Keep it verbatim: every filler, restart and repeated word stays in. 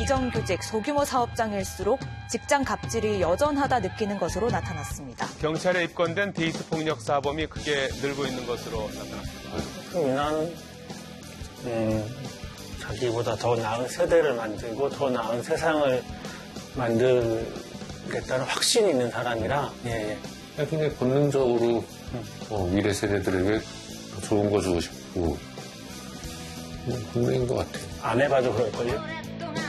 비정규직, 소규모 사업장일수록 직장 갑질이 여전하다 느끼는 것으로 나타났습니다. 경찰에 입건된 데이트 폭력 사범이 크게 늘고 있는 것으로 나타났습니다. 민아는 음, 자기보다 더 나은 세대를 만들고 더 나은 세상을 만들겠다는 확신이 있는 사람이라 예, 예. 그냥 본능적으로 어, 미래 세대들에게 더 좋은 거 주고 싶고 뭐, 본능인 것 같아요. 안 해봐도 그럴걸요?